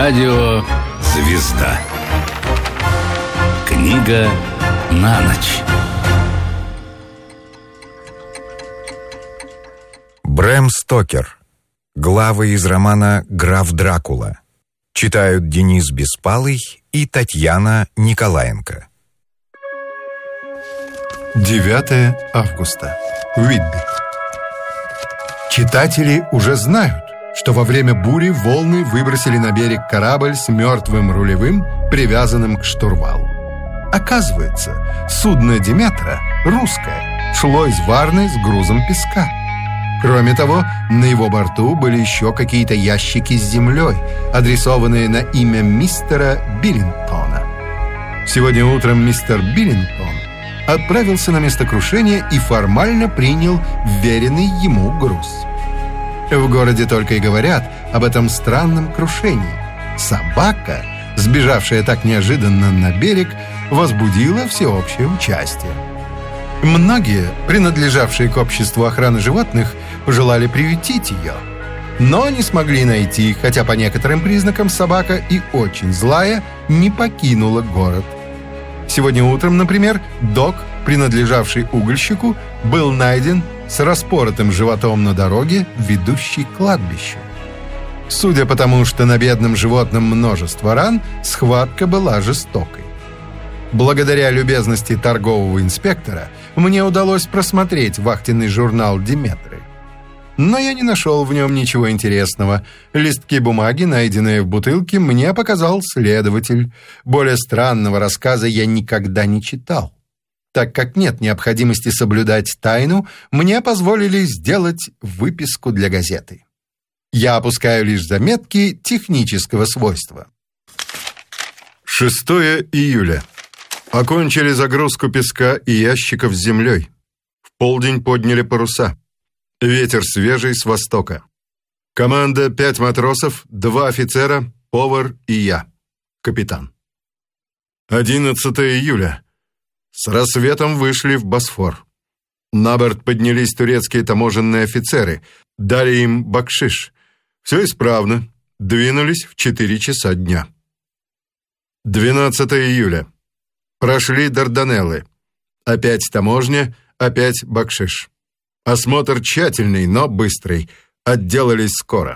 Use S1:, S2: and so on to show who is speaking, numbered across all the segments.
S1: Радио «Звезда». Книга на ночь.
S2: Брэм Стокер. Главы из романа «Граф Дракула». Читают Денис Беспалый и Татьяна Николаенко.
S3: 9 августа. Уитби. Читатели уже знают, что во время бури волны выбросили на берег корабль с мертвым рулевым, привязанным к штурвалу. Оказывается, судно Диметра, русское, шло из Варны с грузом песка. Кроме того, на его борту были еще какие-то ящики с землей, адресованные на имя мистера Биллингтона. Сегодня утром мистер Биллингтон отправился на место крушения и формально принял вверенный ему груз. В городе только и говорят об этом странном крушении. Собака, сбежавшая так неожиданно на берег, возбудила всеобщее участие. Многие, принадлежавшие к обществу охраны животных, пожелали приютить ее, но не смогли найти, хотя по некоторым признакам собака и очень злая не покинула город. Сегодня утром, например, дог, принадлежавший угольщику, был найден с распоротым животом на дороге, ведущей к кладбищу. Судя по тому, что на бедном животном множество ран, схватка была жестокой. Благодаря любезности торгового инспектора мне удалось просмотреть вахтенный журнал Диметры. Но я не нашел в нем ничего интересного. Листки бумаги, найденные в бутылке, мне показал следователь. Более странного рассказа я никогда не читал. Так как нет необходимости соблюдать тайну, мне позволили сделать выписку для газеты. Я опускаю лишь заметки технического свойства. 6 июля. Окончили загрузку песка и ящиков с землей. В полдень подняли паруса. Ветер свежий с востока. Команда 5 матросов, 2 офицера, повар и я, капитан. 11 июля. С рассветом вышли в Босфор. На борт поднялись турецкие таможенные офицеры, дали им бакшиш. Все исправно, двинулись в 4 часа дня. 12 июля. Прошли Дарданеллы. Опять таможня, опять бакшиш. Осмотр тщательный, но быстрый. Отделались скоро.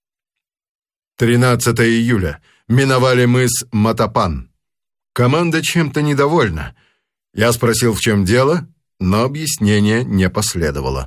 S3: 13 июля. Миновали мыс Матапан. Команда чем-то недовольна. Я спросил, в чем дело, но объяснения не последовало.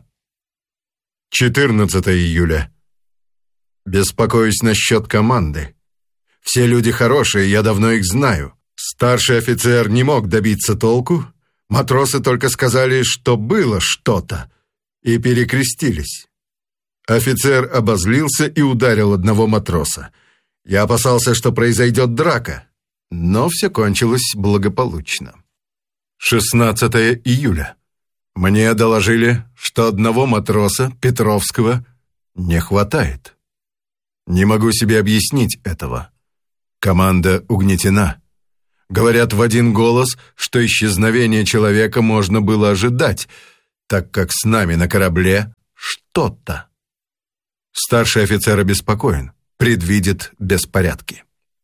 S3: 14 июля. Беспокоюсь насчет команды. Все люди хорошие, я давно их знаю. Старший офицер не мог добиться толку. Матросы только сказали, что было что-то, и перекрестились. Офицер обозлился и ударил одного матроса. Я опасался, что произойдет драка, но все кончилось благополучно. 16 июля. Мне доложили, что одного матроса, Петровского, не хватает. Не могу себе объяснить этого. Команда угнетена. Говорят в один голос, что исчезновение человека можно было ожидать, так как с нами на корабле что-то. Старший офицер обеспокоен, предвидит беспорядки.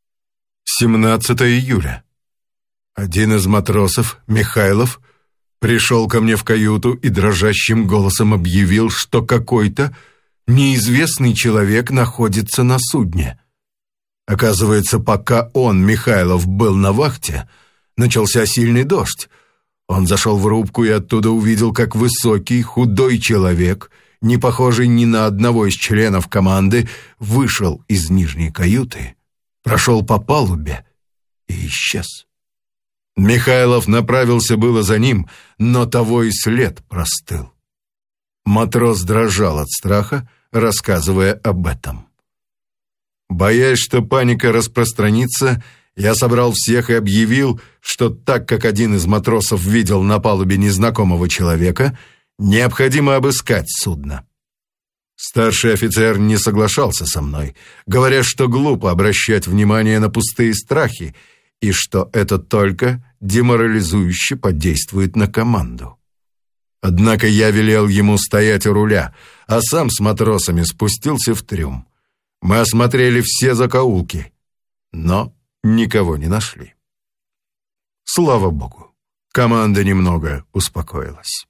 S3: 17 июля. Один из матросов, Михайлов, пришел ко мне в каюту и дрожащим голосом объявил, что какой-то неизвестный человек находится на судне. Оказывается, пока он, Михайлов, был на вахте, начался сильный дождь. Он зашел в рубку и оттуда увидел, как высокий, худой человек, не похожий ни на одного из членов команды, вышел из нижней каюты, прошел по палубе и исчез. Михайлов направился было за ним, но того и след простыл. Матрос дрожал от страха, рассказывая об этом. Боясь, что паника распространится, я собрал всех и объявил, что так как один из матросов видел на палубе незнакомого человека, необходимо обыскать судно. Старший офицер не соглашался со мной, говоря, что глупо обращать внимание на пустые страхи и что это только деморализующе подействует на команду. Однако я велел ему стоять у руля, а сам с матросами спустился в трюм. Мы осмотрели все закоулки. но никого не нашли. Слава богу, команда немного успокоилась.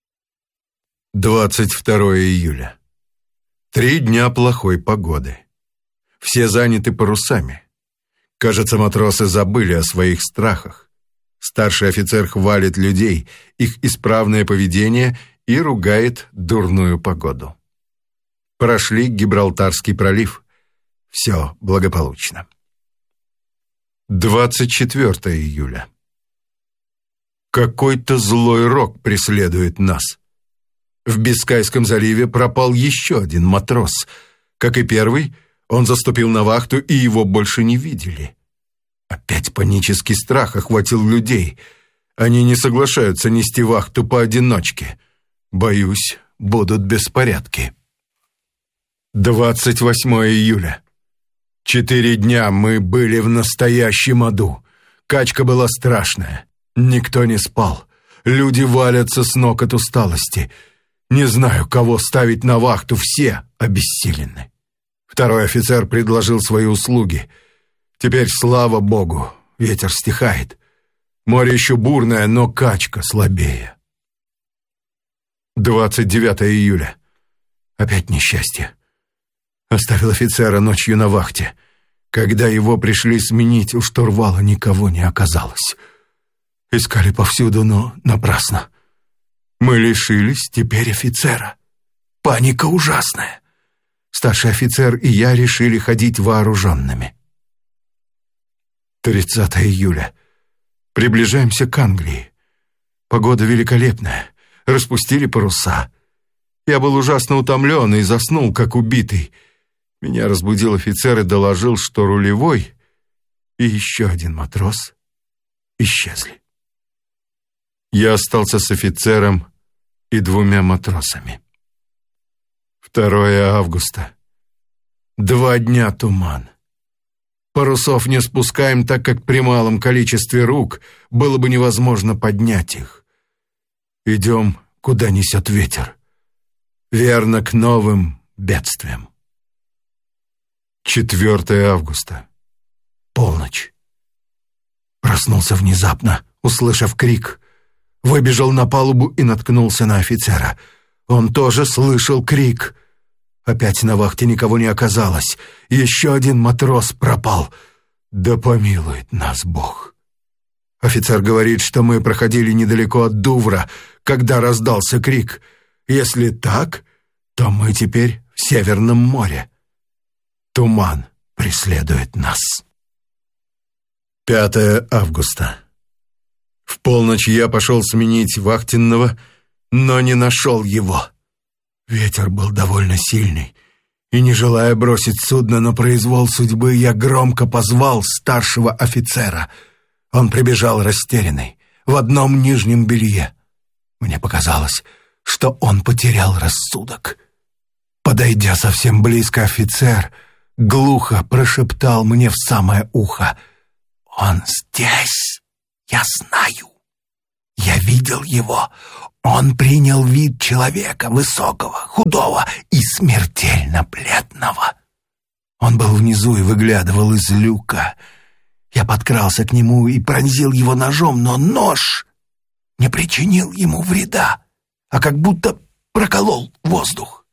S3: 22 июля. 3 дня плохой погоды. Все заняты парусами. Кажется, матросы забыли о своих страхах. Старший офицер хвалит людей, их исправное поведение и ругает дурную погоду. Прошли Гибралтарский пролив. Все благополучно. 24 июля. Какой-то злой рок преследует нас. В Бискайском заливе пропал еще один матрос. Как и первый, он заступил на вахту, и его больше не видели. Опять панический страх охватил людей. Они не соглашаются нести вахту поодиночке. Боюсь, будут беспорядки. 28 июля. 4 дня мы были в настоящем аду. Качка была страшная. Никто не спал. Люди валятся с ног от усталости. Не знаю, кого ставить на вахту, все обессилены. Второй офицер предложил свои услуги. Теперь, слава богу, ветер стихает. Море еще бурное, но качка слабее. 29 июля. Опять несчастье. Оставил офицера ночью на вахте. Когда его пришли сменить, у штурвала никого не оказалось. Искали повсюду, но напрасно. Мы лишились теперь офицера. Паника ужасная. Старший офицер и я решили ходить вооруженными. 30 июля. Приближаемся к Англии. Погода великолепная. Распустили паруса. Я был ужасно утомлен и заснул, как убитый. Меня разбудил офицер и доложил, что рулевой и еще один матрос исчезли. Я остался с офицером и 2 матросами. 2 августа. 2 дня туман. Парусов не спускаем, так как при малом количестве рук было бы невозможно поднять их. Идем, куда несет ветер. Верно, к новым бедствиям. 4 августа. Полночь. Проснулся внезапно, услышав крик. Выбежал на палубу и наткнулся на офицера. Он тоже слышал крик. Опять на вахте никого не оказалось. Еще один матрос пропал. Да помилует нас Бог. Офицер говорит, что мы проходили недалеко от Дувра, когда раздался крик. Если так, то мы теперь в Северном море. Туман преследует нас. 5 августа. В полночь я пошел сменить вахтенного, но не нашел его. Ветер был довольно сильный, и, не желая бросить судно на произвол судьбы, я громко позвал старшего офицера. Он прибежал растерянный, в одном нижнем белье. Мне показалось, что он потерял рассудок. Подойдя совсем близко, офицер глухо прошептал мне в самое ухо: «Он здесь, я знаю. Я видел его. Он принял вид человека высокого, худого и смертельно бледного. Он был внизу и выглядывал из люка. Я подкрался к нему и пронзил его ножом, но нож не причинил ему вреда, а как будто проколол воздух».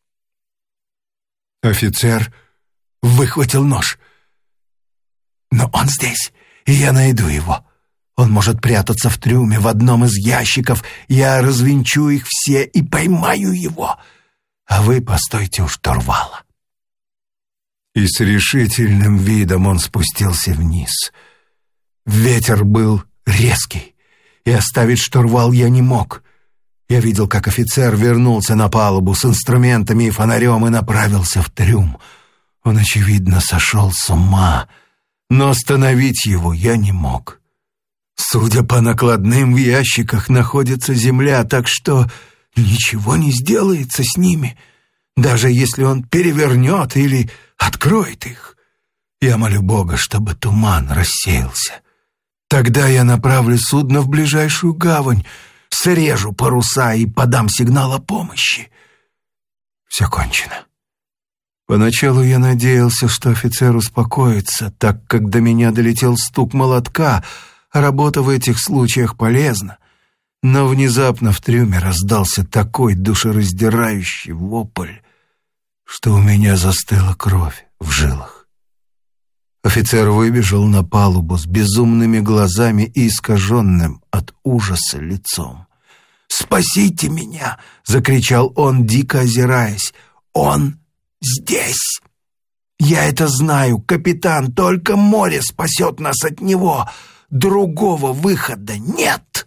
S3: Офицер выхватил нож. «Но он здесь, и я найду его. Он может прятаться в трюме в одном из ящиков. Я развинчу их все и поймаю его. А вы постойте у штурвала». И с решительным видом он спустился вниз. Ветер был резкий, и оставить штурвал я не мог. Я видел, как офицер вернулся на палубу с инструментами и фонарем и направился в трюм. Он, очевидно, сошел с ума, но остановить его я не мог. Судя по накладным, в ящиках находится земля, так что ничего не сделается с ними, даже если он перевернет или откроет их. Я молю Бога, чтобы туман рассеялся. Тогда я направлю судно в ближайшую гавань, срежу паруса и подам сигнал о помощи. Все кончено. Поначалу я надеялся, что офицер успокоится, так как до меня долетел стук молотка, а работа в этих случаях полезна. Но внезапно в трюме раздался такой душераздирающий вопль, что у меня застыла кровь в жилах. Офицер выбежал на палубу с безумными глазами и искаженным от ужаса лицом. «Спасите меня!» — закричал он, дико озираясь. «Он здесь! Я это знаю, капитан, только море спасет нас от него! Другого выхода нет!»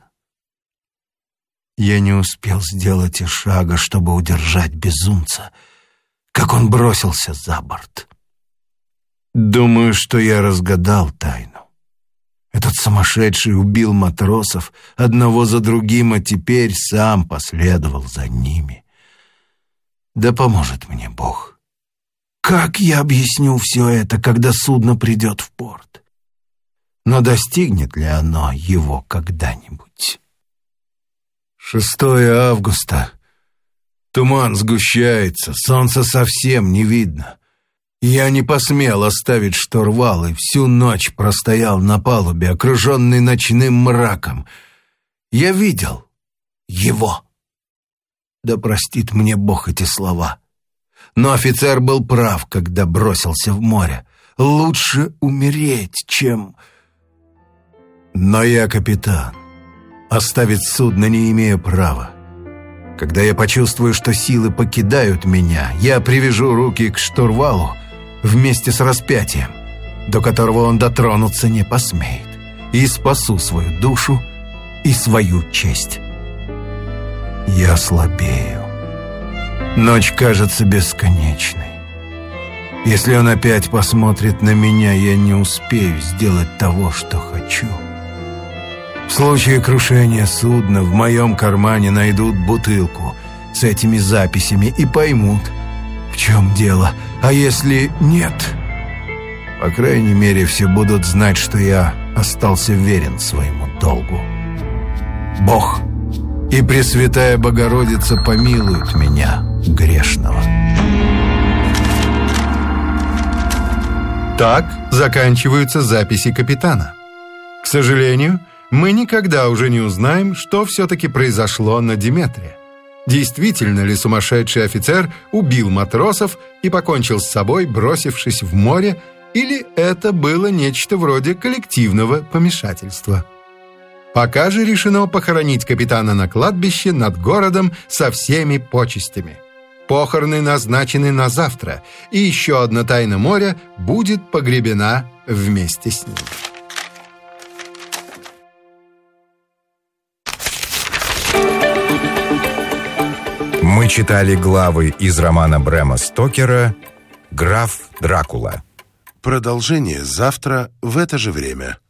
S3: Я не успел сделать и шага, чтобы удержать безумца, как он бросился за борт. Думаю, что я разгадал тайну. Этот сумасшедший убил матросов одного за другим, а теперь сам последовал за ними. Да поможет мне Бог. Как я объясню все это, когда судно придет в порт? Но достигнет ли оно его когда-нибудь? 6 августа. Туман сгущается, солнца совсем не видно. Я не посмел оставить штурвал и всю ночь простоял на палубе, окруженный ночным мраком. Я видел его. Да простит мне Бог эти слова. Но офицер был прав, когда бросился в море. Лучше умереть, чем... Но я капитан. Оставить судно не имею права. Когда я почувствую, что силы покидают меня, я привяжу руки к штурвалу вместе с распятием, до которого он дотронуться не посмеет, и спасу свою душу и свою честь. Я слабею. Ночь кажется бесконечной. Если он опять посмотрит на меня, я не успею сделать того, что хочу. В случае крушения судна в моем кармане найдут бутылку с этими записями и поймут, в чем дело. А если нет, по крайней мере, все будут знать, что я остался верен своему долгу. Бог и Пресвятая Богородица помилуют меня, грешного. Так заканчиваются записи капитана. К сожалению, мы никогда уже не узнаем, что все-таки произошло на Диметре. Действительно ли сумасшедший офицер убил матросов и покончил с собой, бросившись в море, или это было нечто вроде коллективного помешательства? Пока же решено похоронить капитана на кладбище над городом со всеми почестями. Похороны назначены на завтра, и еще одна тайна моря будет погребена вместе с ним.
S2: Мы читали главы из романа Брэма Стокера «Граф Дракула».
S4: Продолжение завтра в это же время.